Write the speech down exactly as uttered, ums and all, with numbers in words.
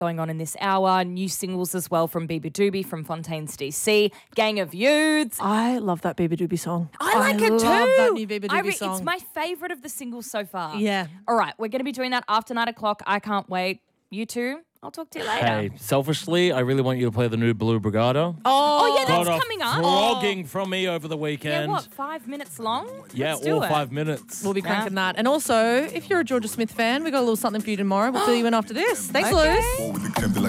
going on in this hour. New singles as well from Bieber Doobie from Fontaines D C. Gang of Youths. I love that Bieber Doobie song. I like I it too. love that new Bieber I Doobie re- song. It's my favourite of the singles so far. Yeah. All right, we're going to be doing that after nine o'clock. I can't wait. You two, I'll talk to you later. Hey, selfishly, I really want you to play the new Blue Brigada. Oh, Oh, yeah, that's Got a coming up. Flogging from me over the Yeah, weekend. what, five minutes long? Yeah, Let's do all it. five minutes. We'll be cranking that. And also, if you're a Georgia Smith fan, we got a little something for you tomorrow. We'll fill you in after this. Thanks, Okay. Luz. Forward the candle, I